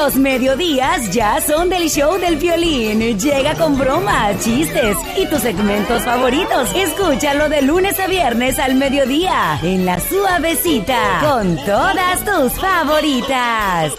Los mediodías ya son del show del violín. Llega con bromas, chistes y tus segmentos favoritos. Escúchalo de lunes a viernes al mediodía en La Suavecita con todas tus favoritas.